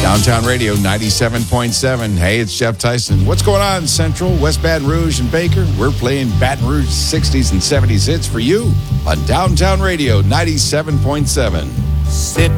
Downtown Radio 97.7. Hey, it's Jeff Tyson. What's going on, Central, West Baton Rouge, and Baker? We're playing Baton Rouge 60s and 70s hits for you on Downtown Radio 97.7. Sitting